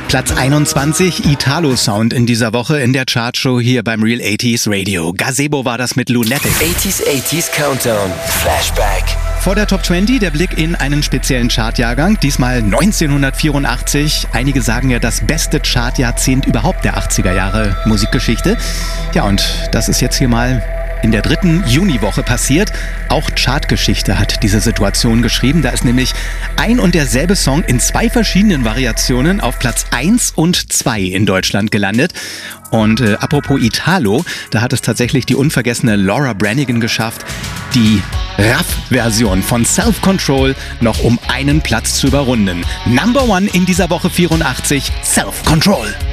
Platz 21, Italo-Sound in dieser Woche in der Chartshow hier beim Real 80s Radio. Gazebo war das mit Lunatic. 80s Countdown, Flashback. Vor der Top 20 der Blick in einen speziellen Chartjahrgang, diesmal 1984. Einige sagen ja das beste Chartjahrzehnt überhaupt der 80er Jahre Musikgeschichte. Ja, und das ist jetzt hier mal in der 3. Juniwoche passiert. Auch Chartgeschichte hat diese Situation geschrieben. Da ist nämlich ein und derselbe Song in 2 verschiedenen Variationen auf Platz 1 und 2 in Deutschland gelandet. Und apropos Italo, da hat es tatsächlich die unvergessene Laura Branigan geschafft, die Raff-Version von Self Control noch um einen Platz zu überrunden. Number 1 in dieser Woche 84, Self Control.